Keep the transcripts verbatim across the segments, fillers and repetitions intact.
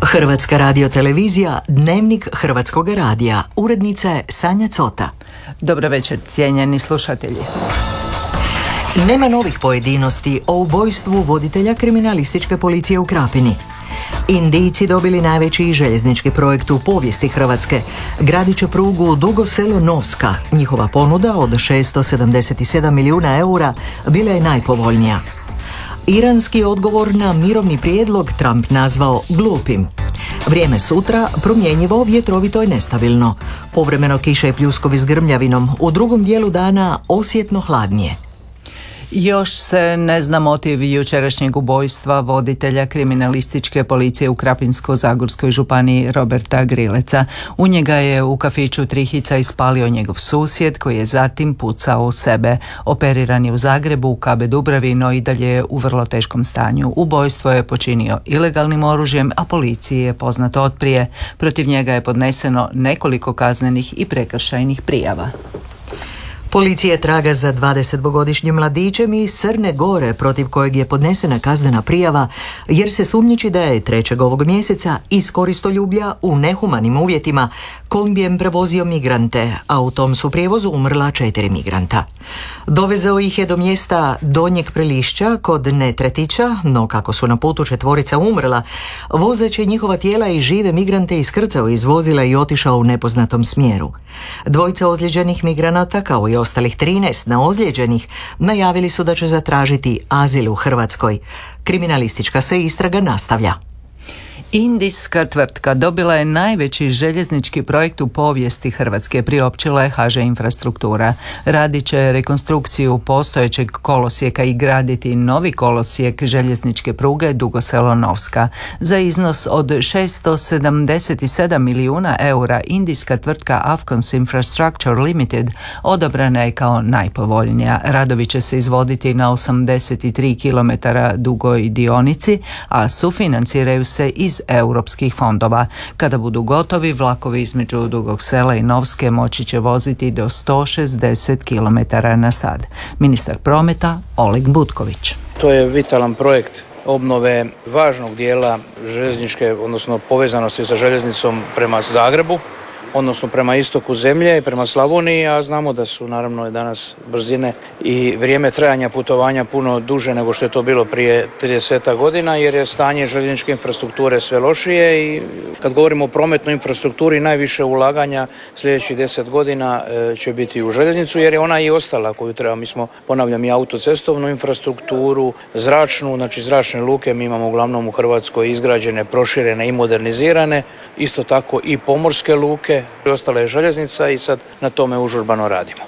Hrvatska radiotelevizija, Dnevnik Hrvatskog radija. Urednica je Sanja Cota. Dobro večer, cijenjeni slušatelji. Nema novih pojedinosti o ubojstvu voditelja kriminalističke policije u Krapini. Indijci dobili najveći željeznički projekt u povijesti Hrvatske. Gradit će prugu Dugo Selo-Novska. Njihova ponuda od šesto sedamdeset sedam milijuna eura bila je najpovoljnija. Iranski odgovor na mirovni prijedlog Trump nazvao glupim. Vrijeme sutra promjenjivo, vjetrovito i nestabilno. Povremeno kiše i pljuskovi s grmljavinom, u drugom dijelu dana osjetno hladnije. Još se ne zna motiv jučerašnjeg ubojstva voditelja kriminalističke policije u Krapinsko-zagorskoj županiji Roberta Grileca. U njega je u kafiću Trihica ispalio njegov susjed koji je zatim pucao u sebe. Operiran je u Zagrebu, u K B Dubravi, no i dalje je u vrlo teškom stanju. Ubojstvo je počinio ilegalnim oružjem, a policiji je poznato otprije. Protiv njega je podneseno nekoliko kaznenih i prekršajnih prijava. Policija traga za dvadesetdvogodišnjim mladićem iz Crne Gore protiv kojeg je podnesena kaznena prijava jer se sumnjiči da je trećeg ovog mjeseca iz koristoljublja u nehumanim uvjetima kombijem prevozio migrante, a u tom su prijevozu umrla četiri migranta. Dovezao ih je do mjesta Donjeg Prelišća kod Netretića, no kako su na putu četvorica umrla, vozeći je njihova tijela i žive migrante iskrcao iz vozila i otišao u nepoznatom smjeru. Dvojica ozlijeđenih migranata, kao i ostalih trinaest neozlijeđenih, najavili su da će zatražiti azil u Hrvatskoj. Kriminalistička se istraga nastavlja. Indijska tvrtka dobila je najveći željeznički projekt u povijesti Hrvatske, priopćila je H Ž Infrastruktura. Radit će rekonstrukciju postojećeg kolosijeka i graditi novi kolosijek željezničke pruge Dugo Selo-Novska. Za iznos od šesto sedamdeset sedam milijuna eura indijska tvrtka Afcons Infrastructure Limited odabrana je kao najpovoljnija. Radovi će se izvoditi na osamdeset tri kilometara dugoj dionici, a sufinanciraju se iz europskih fondova. Kada budu gotovi, vlakovi između Dugog Sela i Novske moći će voziti do sto šezdeset kilometara na sat. Ministar prometa Oleg Butković. To je vitalan projekt obnove važnog dijela željezničke, odnosno povezanosti sa željeznicom prema Zagrebu, odnosno prema istoku zemlje i prema Slavoniji, a znamo da su naravno danas brzine i vrijeme trajanja putovanja puno duže nego što je to bilo prije trideset godina, jer je stanje željezničke infrastrukture sve lošije i kad govorimo o prometnoj infrastrukturi, najviše ulaganja sljedećih deset godina će biti u željeznicu, jer je ona i ostala koju treba. Mi smo, ponavljam, i autocestovnu infrastrukturu, zračnu, znači zračne luke mi imamo uglavnom u Hrvatskoj izgrađene, proširene i modernizirane, isto tako i pomorske luke, ostala je željeznica i sad na tome užurbano radimo.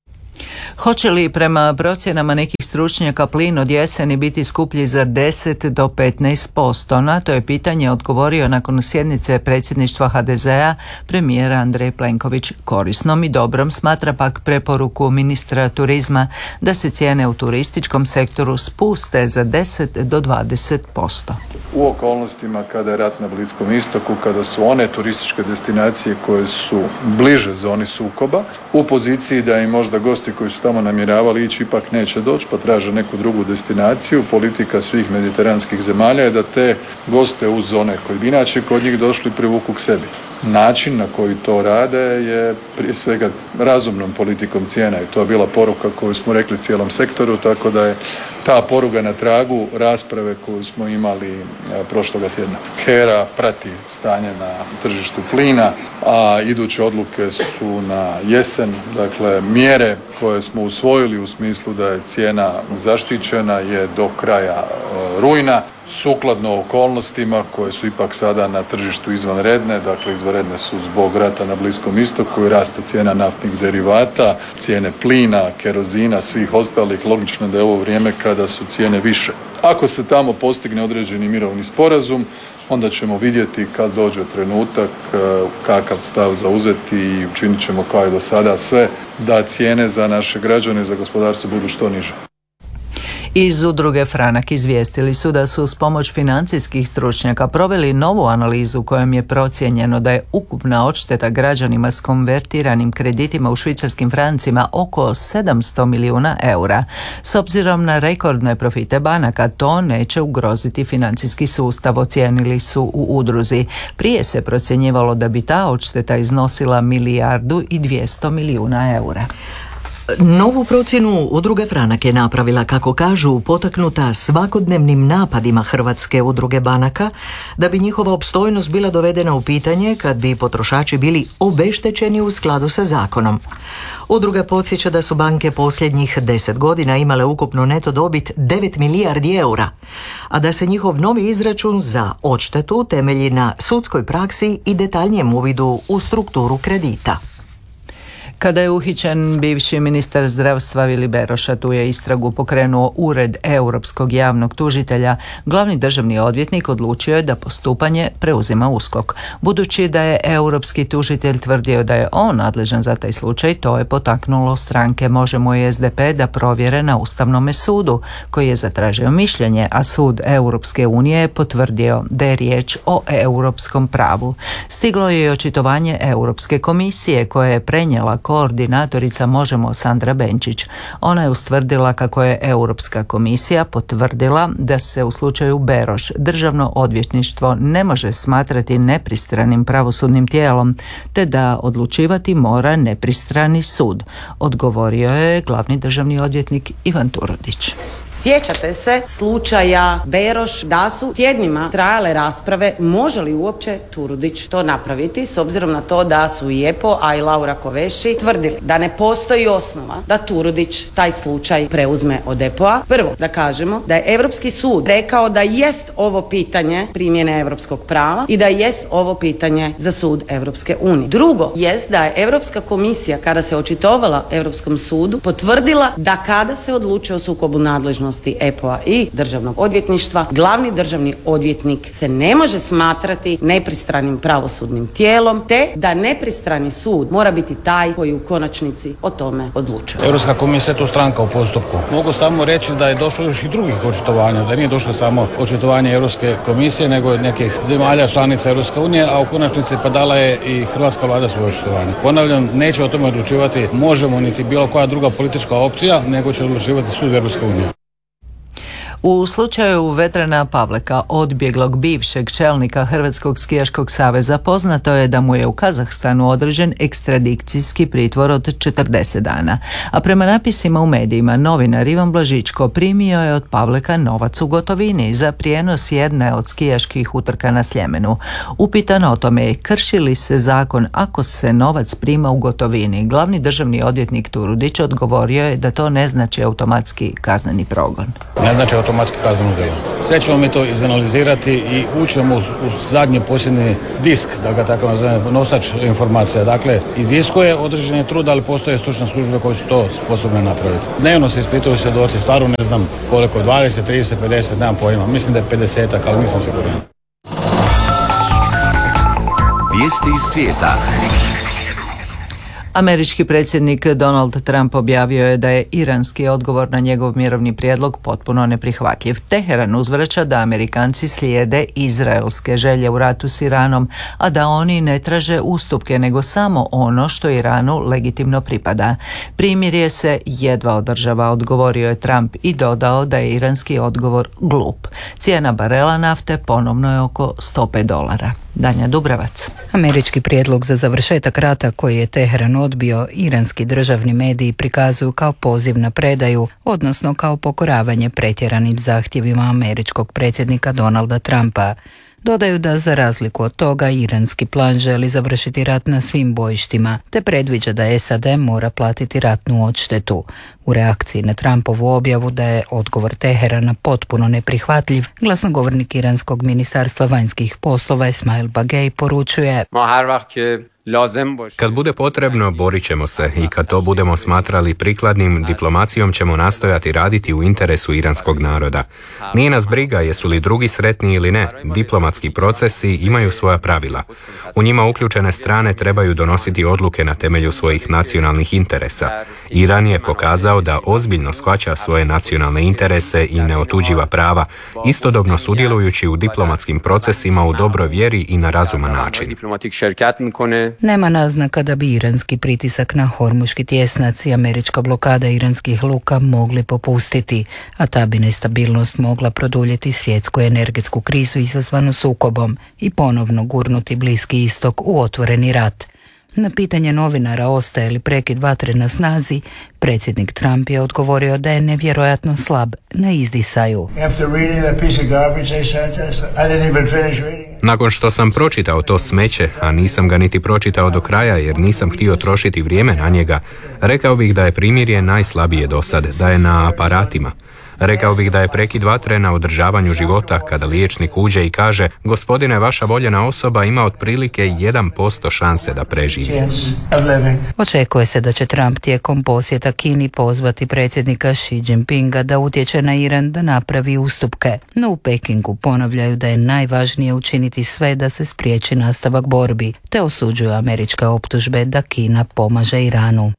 Hoće li prema procjenama nekih stručnjaka plin od jeseni biti skuplji za deset do petnaest posto? Na to je pitanje odgovorio nakon sjednice predsjedništva H D Z A premijera Andrej Plenković. Korisnom i dobrom smatra pak preporuku ministra turizma da se cijene u turističkom sektoru spuste za deset do dvadeset posto. U okolnostima kada je rat na Bliskom istoku, kada su one turističke destinacije koje su bliže zoni sukoba, u poziciji da im možda gosti koji su tamo namjeravali ići ipak neće doći pa traže neku drugu destinaciju, politika svih mediteranskih zemalja je da te goste uz one koji bi inače kod njih došli privuku k sebi. Način na koji to rade je prije svega razumnom politikom cijena i to je bila poruka koju smo rekli cijelom sektoru, tako da je ta poruga na tragu rasprave koju smo imali prošloga tjedna. H E R A prati stanje na tržištu plina, a iduće odluke su na jesen. Dakle, mjere koje smo usvojili u smislu da je cijena zaštićena je do kraja rujna. Sukladno okolnostima koje su ipak sada na tržištu izvanredne, dakle izvanredne su zbog rata na Bliskom istoku i rasta cijena naftnih derivata, cijene plina, kerozina, svih ostalih, logično da je ovo vrijeme kada su cijene više. Ako se tamo postigne određeni mirovni sporazum, onda ćemo vidjeti kad dođe trenutak kakav stav zauzeti i učinit ćemo kao i do sada sve da cijene za naše građane i za gospodarstvo budu što niže. Iz udruge Franak izvijestili su da su s pomoć financijskih stručnjaka proveli novu analizu kojom je procijenjeno da je ukupna odšteta građanima s konvertiranim kreditima u švicarskim francima oko sedamsto milijuna eura. S obzirom na rekordne profite banaka, to neće ugroziti financijski sustav, ocijenili su u udruzi. Prije se procjenjivalo da bi ta odšteta iznosila milijardu i dvjesto milijuna eura. Novu procjenu udruge Franak je napravila, kako kažu, potaknuta svakodnevnim napadima Hrvatske udruge banaka, da bi njihova opstojnost bila dovedena u pitanje kad bi potrošači bili obeštećeni u skladu sa zakonom. Udruga podsjeća da su banke posljednjih deset godina imale ukupno neto dobit devet milijardi eura, a da se njihov novi izračun za odštetu temelji na sudskoj praksi i detaljnijem uvidu u strukturu kredita. Kada je uhićen bivši ministar zdravstva Vili Beroša, tu je istragu pokrenuo Ured europskog javnog tužitelja, glavni državni odvjetnik odlučio je da postupanje preuzima USKOK. Budući da je europski tužitelj tvrdio da je on nadležan za taj slučaj, to je potaknulo stranke Možemo i S D P da provjere na Ustavnome sudu, koji je zatražio mišljenje, a sud Europske unije je potvrdio da je riječ o europskom pravu. Stiglo je i očitovanje Europske komisije, koja je prenijela koordinatorica Možemo Sandra Benčić. Ona je ustvrdila kako je Europska komisija potvrdila da se u slučaju Beroš Državno odvjetništvo ne može smatrati nepristranim pravosudnim tijelom, te da odlučivati mora nepristrani sud. Odgovorio je glavni državni odvjetnik Ivan Turudić. Sjećate se slučaja Beroš, da su tjednima trajale rasprave može li uopće Turudić to napraviti, s obzirom na to da su i E P O, a i Laura Kovesi tvrdili da ne postoji osnova da Turudić taj slučaj preuzme od E P O-a. Prvo, da kažemo da je Europski sud rekao da jest ovo pitanje primjene europskog prava i da jest ovo pitanje za sud Europske unije. Drugo, jest da je Europska komisija, kada se očitovala Europskom sudu, potvrdila da kada se odlučuje o sukobu nadležnosti E P O-a i državnog odvjetništva, glavni državni odvjetnik se ne može smatrati nepristranim pravosudnim tijelom, te da nepristrani sud mora biti taj koji u konačnici o tome odlučuje. Europska komisija je tu stranka u postupku. Mogu samo reći da je došlo još i drugih očitovanja, da nije došlo samo očitovanje Europske komisije, nego nekih zemalja članica Europske unije, a u konačnici pa dala je i hrvatska vlada svoje očitovanje. Ponavljam, neće o tome odlučivati Možemo niti bilo koja druga politička opcija, nego će odlučivati sud Europske unije. U slučaju Vedrana Pavleka, odbjeglog bivšeg čelnika Hrvatskog skijaškog saveza, poznato je da mu je u Kazahstanu određen ekstradikcijski pritvor od četrdeset dana. A prema napisima u medijima, novinar Ivan Blažičko primio je od Pavleka novac u gotovini za prijenos jedne od skijaških utrka na Sljemenu. Upitan o tome krši li se zakon ako se novac prima u gotovini, glavni državni odvjetnik Turudić odgovorio je da to ne znači automatski kazneni progon. Ne znači automatski kazneno djelo. Sve ćemo mi to izanalizirati i ućemo u, u zadnji posljednji disk, da ga tako nazovem, nosač informacija. Dakle, iziskuje određeni trud, ali postoje stručne službe koje su to sposobne napraviti. Dnevno se ispituju svjedoci, stvarno ne znam koliko, dvadeset, trideset, pedeset, nemam pojma. Mislim da je pedesetak, ali nisam siguran. Vijesti iz svijeta. Američki predsjednik Donald Trump objavio je da je iranski odgovor na njegov mirovni prijedlog potpuno neprihvatljiv. Teheran uzvraća da Amerikanci slijede izraelske želje u ratu s Iranom, a da oni ne traže ustupke, nego samo ono što Iranu legitimno pripada. Primirje se jedva održava, odgovorio je Trump i dodao da je iranski odgovor glup. Cijena barela nafte ponovno je oko sto pet dolara. Danja Dubravac. Američki prijedlog za završetak rata koji je Teheran odbio, iranski državni mediji prikazuju kao poziv na predaju, odnosno kao pokoravanje pretjeranim zahtjevima američkog predsjednika Donalda Trumpa. Dodaju da za razliku od toga iranski plan želi završiti rat na svim bojištima, te predviđa da S A D mora platiti ratnu odštetu. U reakciji na Trumpovu objavu da je odgovor Teherana potpuno neprihvatljiv, glasnogovornik iranskog ministarstva vanjskih poslova Ismail Bagej poručuje: Kad bude potrebno, borit ćemo se i kad to budemo smatrali prikladnim, diplomacijom ćemo nastojati raditi u interesu iranskog naroda. Nije nas briga jesu li drugi sretni ili ne, diplomatski procesi imaju svoja pravila. U njima uključene strane trebaju donositi odluke na temelju svojih nacionalnih interesa. Iran je pokazao da ozbiljno shvaća svoje nacionalne interese i ne otuđiva prava, istodobno sudjelujući u diplomatskim procesima u dobroj vjeri i na razuman način. Nema naznaka da bi iranski pritisak na Hormuški tjesnac i američka blokada iranskih luka mogli popustiti, a ta bi nestabilnost mogla produljiti svjetsku energetsku krizu izazvanu sukobom i ponovno gurnuti Bliski istok u otvoreni rat. Na pitanje novinara ostaje li prekid vatre na snazi, predsjednik Trump je odgovorio da je nevjerojatno slab na izdisaju. Nakon što sam pročitao to smeće, a nisam ga niti pročitao do kraja jer nisam htio trošiti vrijeme na njega, rekao bih da je primirje najslabije do sad, da je na aparatima. Rekao bih da je prekid vatre na održavanju života kada liječnik uđe i kaže: gospodine, vaša voljena osoba ima otprilike jedan posto šanse da preživi. Očekuje se da će Trump tijekom posjeta Kini pozvati predsjednika Xi Jinpinga da utječe na Iran da napravi ustupke, no u Pekingu ponavljaju da je najvažnije učiniti sve da se spriječi nastavak borbi, te osuđuju američke optužbe da Kina pomaže Iranu.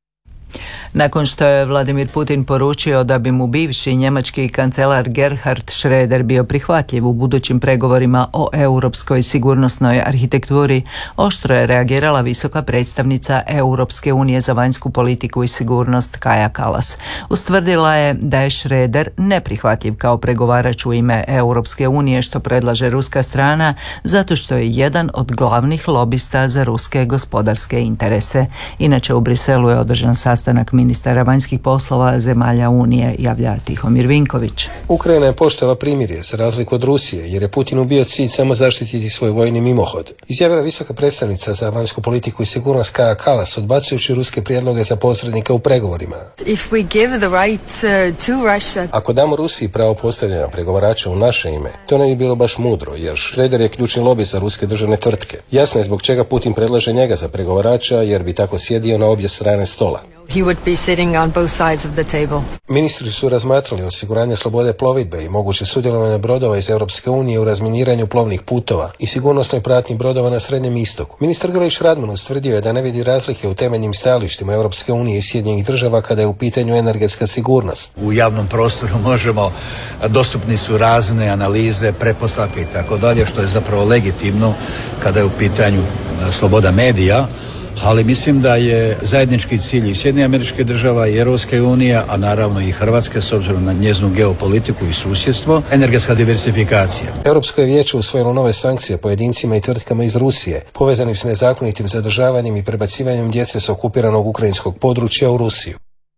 Nakon što je Vladimir Putin poručio da bi mu bivši njemački kancelar Gerhard Schröder bio prihvatljiv u budućim pregovorima o europskoj sigurnosnoj arhitekturi, oštro je reagirala visoka predstavnica Europske unije za vanjsku politiku i sigurnost Kaja Kallas. Ustvrdila je da je Schröder neprihvatljiv kao pregovarač u ime Europske unije, što predlaže ruska strana, zato što je jedan od glavnih lobista za ruske gospodarske interese. Inače, u Briselu je održan sastanak ministara vanjskih poslova zemalja Unije, javlja Tihomir Vinković. Ukrajina je poštovala primirje za razliku od Rusije, jer je Putinu bio cilj samo zaštititi svoj vojni mimohod. Izjavila visoka predstavnica za vanjsku politiku i sigurnost Kaja Kallas, odbacujući ruske prijedloge za posrednika u pregovorima. If we give the right to Russia... Ako damo Rusiji pravo postavljanja pregovarača u naše ime, to ne bi bilo baš mudro, jer Schröder je ključni lobij za ruske državne tvrtke. Jasno je zbog čega Putin predlaže njega za pregovarača, jer bi tako sjedio na obje strane stola. He would be sitting on both sides of the table. Ministri su razmatrali osiguranje slobode plovidbe i moguće sudjelovanje brodova iz Europske unije u razminiranju plovnih putova i sigurnosnoj pratnji brodova na Srednjem istoku. Ministar Grlić Radman ustvrdio je da ne vidi razlike u temeljnim stajalištima Europske unije i Sjedinjenih država kada je u pitanju energetska sigurnost. U javnom prostoru možemo, dostupni su razne analize, pretpostavke i tako dalje, što je zapravo legitimno kada je u pitanju sloboda medija. Ali mislim da je zajednički cilj i Sjedinjenih Američkih Država i Europske unije, a naravno i Hrvatske s obzirom na njezinu geopolitiku i susjedstvo, energetska diversifikacija. Europsko je vijeće usvojilo nove sankcije pojedincima i tvrtkama iz Rusije, povezanim s nezakonitim zadržavanjem i prebacivanjem djece s okupiranog ukrajinskog područja u Rusiju.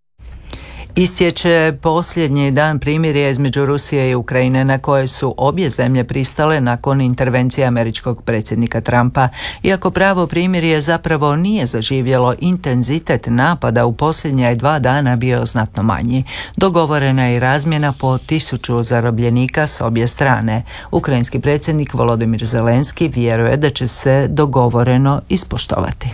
Istječe posljednji dan primirja između Rusije i Ukrajine na koje su obje zemlje pristale nakon intervencije američkog predsjednika Trumpa. Iako pravo primirje zapravo nije zaživjelo, intenzitet napada u posljednja dva dana bio znatno manji. Dogovorena je i razmjena po tisuću zarobljenika s obje strane. Ukrajinski predsjednik Volodymyr Zelenski vjeruje da će se dogovoreno ispoštovati.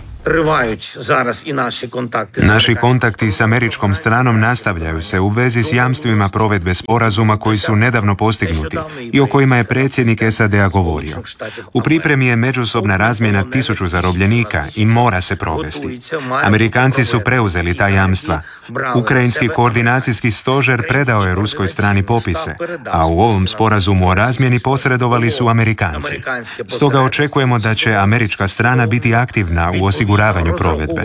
Naši kontakti s američkom stranom nastavljaju se u vezi s jamstvima provedbe sporazuma koji su nedavno postignuti i o kojima je predsjednik S A D-a govorio. U pripremi je međusobna razmjena tisuću zarobljenika i mora se provesti. Amerikanci su preuzeli ta jamstva. Ukrajinski koordinacijski stožer predao je ruskoj strani popise, a u ovom sporazumu o razmjeni posredovali su Amerikanci. Stoga očekujemo da će američka strana biti aktivna u osiguravanju provedbe.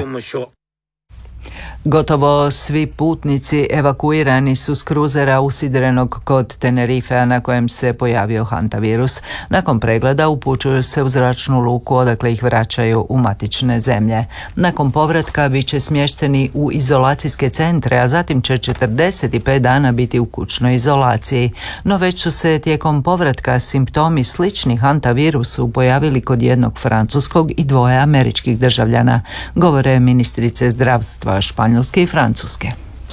Gotovo svi putnici evakuirani su s kruzera usidrenog kod Tenerifea na kojem se pojavio hantavirus. Nakon pregleda upućuju se u zračnu luku odakle ih vraćaju u matične zemlje. Nakon povratka bit će smješteni u izolacijske centre, a zatim će četrdeset pet dana biti u kućnoj izolaciji. No već su se tijekom povratka simptomi slični hantavirusu pojavili kod jednog francuskog i dvoje američkih državljana, govore ministrice zdravstva Španjolske i Francuske.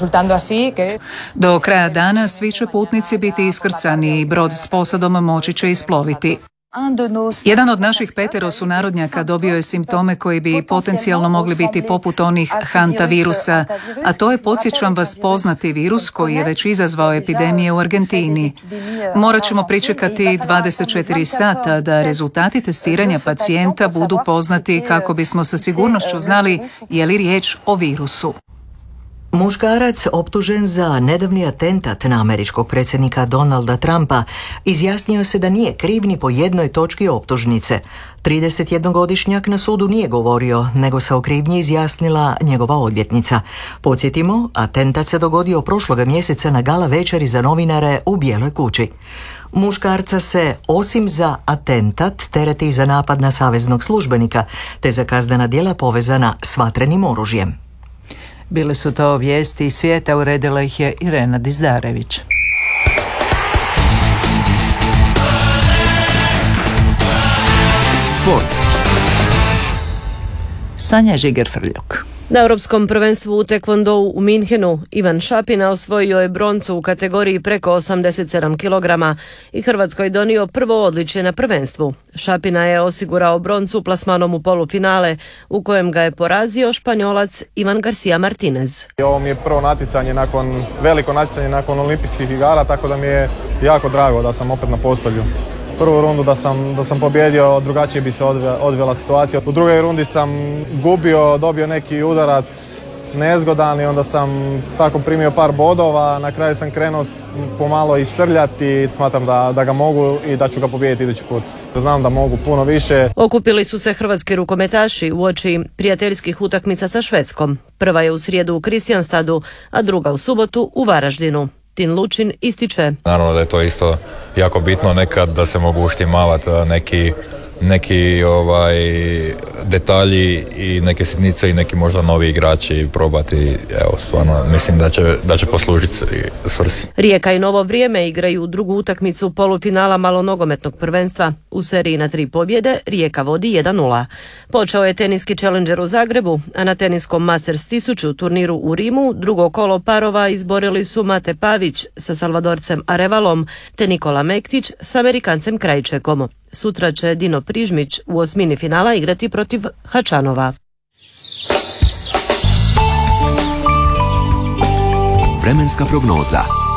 Do kraja dana svi će putnici biti iskrcani i brod s posadom moći će isploviti. Jedan od naših petero sunarodnjaka dobio je simptome koji bi potencijalno mogli biti poput onih hantavirusa, a to je, podsjećam vas, poznati virus koji je već izazvao epidemije u Argentini. Morat ćemo pričekati dvadeset četiri sata da rezultati testiranja pacijenta budu poznati kako bismo sa sigurnošću znali je li riječ o virusu. Muškarac optužen za nedavni atentat na američkog predsjednika Donalda Trumpa izjasnio se da nije kriv ni po jednoj točki optužnice. tridesetjednogodišnjak na sudu nije govorio, nego se o krivnji izjasnila njegova odvjetnica. Podsjetimo, atentat se dogodio prošloga mjeseca na gala večeri za novinare u Bijeloj kući. Muškarca se, osim za atentat, tereti za napad na saveznog službenika, te za kaznena djela povezana s vatrenim oružjem. Bile su to vijesti iz svijeta, uredila ih je Irena Dizdarević. Sport. Sanja Žiger-Frljok. Na Europskom prvenstvu u tekvondou u Minhenu Ivan Šapina osvojio je broncu u kategoriji preko osamdeset sedam kilograma i Hrvatskoj donio prvo odličje na prvenstvu. Šapina je osigurao broncu plasmanom u polufinale u kojem ga je porazio Španjolac Ivan Garcia Martinez. Ovo mi je prvo natjecanje nakon, veliko natjecanje nakon olimpijskih igara, tako da mi je jako drago da sam opet na postolju. Prvu rundu da sam, da sam pobjedio, drugačije bi se odvela situacija. U drugoj rundi sam gubio, dobio neki udarac nezgodan i onda sam tako primio par bodova. Na kraju sam krenuo pomalo i srljati. Smatram da, da ga mogu i da ću ga pobijediti idući put. Znam da mogu puno više. Okupili su se hrvatski rukometaši uoči prijateljskih utakmica sa Švedskom. Prva je u srijedu u Kristijanstadu, a druga u subotu u Varaždinu. Tin Lučin ističe. Naravno da je to isto jako bitno nekad da se mogu uštimavati neki, neki ovaj, detalji i neke sitnice i neki možda novi igrači probati. Evo, stvarno mislim da će, da će poslužiti svrsi. Rijeka i Novo Vrijeme igraju drugu utakmicu polufinala malonogometnog prvenstva. U seriji na tri pobjede Rijeka vodi jedan nula. Počeo je teniski Challenger u Zagrebu, a na teniskom Masters tisuću turniru u Rimu drugo kolo parova izborili su Mate Pavić sa Salvadorcem Arevalom te Nikola Mektić s Amerikancem Krajčekom. Sutra će Dino Prižmić u osmini finala igrati protiv Hačanova. Vremenska prognoza.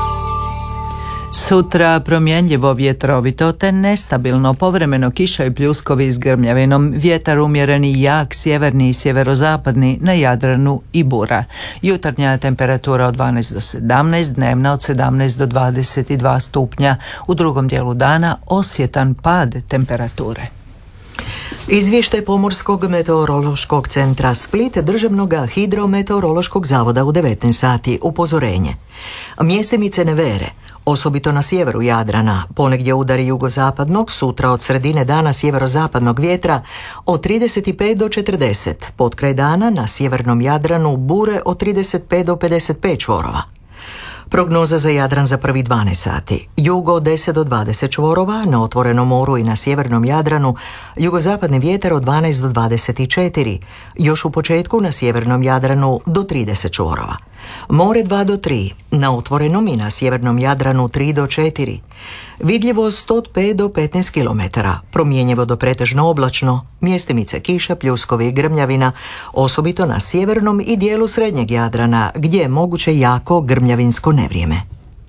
Sutra promjenljivo vjetrovito te nestabilno, povremeno kiša i pljuskovi s grmljavinom, vjetar umjereni i jak, sjeverni i sjeverozapadni, na Jadranu i bura. Jutarnja temperatura od dvanaest do sedamnaest, dnevna od sedamnaest do dvadeset dva stupnja. U drugom dijelu dana osjetan pad temperature. Izvještaj Pomorskog meteorološkog centra Split, Državnog hidrometeorološkog zavoda u devetnaest sati. Upozorenje. Mjestimice nevere, osobito na sjeveru Jadrana, ponegdje udari jugozapadnog, sutra od sredine dana sjeverozapadnog vjetra od trideset pet do četrdeset, potkraj dana na sjevernom Jadranu bure od trideset pet do pedeset pet čvorova. Prognoza za Jadran za prvi dvanaest sati. Jugo od deset do dvadeset čvorova, na otvorenom moru i na sjevernom Jadranu jugozapadni vjetar od dvanaest do dvadeset četiri, još u početku na sjevernom Jadranu do trideset čvorova. More dva do tri, na otvorenom i na sjevernom Jadranu tri do četiri. Vidljivost od pet do petnaest kilometara, promjenjivo do pretežno oblačno, mjestimice kiša, pljuskovi i grmljavina, osobito na sjevernom i dijelu srednjeg Jadrana, gdje je moguće jako grmljavinsko nevrijeme.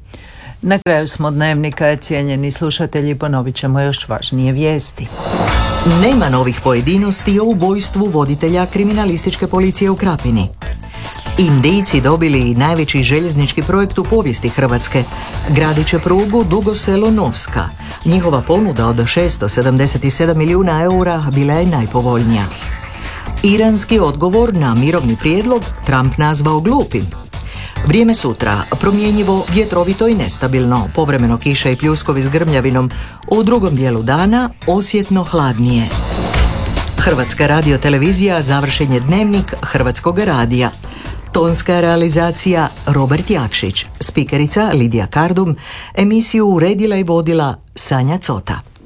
Na kraju smo dnevnika, cijenjeni slušatelji, ponovit ćemo još važnije vijesti. Nema novih pojedinosti o ubojstvu voditelja kriminalističke policije u Krapini. Indijci dobili najveći željeznički projekt u povijesti Hrvatske. Gradit će prugu Dugo Selo-Novska. Njihova ponuda od šesto sedamdeset sedam milijuna eura bila je najpovoljnija. Iranski odgovor na mirovni prijedlog Trump nazvao glupim. Vrijeme sutra, promjenjivo, vjetrovito i nestabilno, povremeno kiša i pljuskovi s grmljavinom, u drugom dijelu dana osjetno hladnije. Hrvatska radiotelevizija, završen je dnevnik Hrvatskog radija. Tonska realizacija Robert Jakšić, spikerica Lidija Kardum, emisiju uredila i vodila Sanja Cota.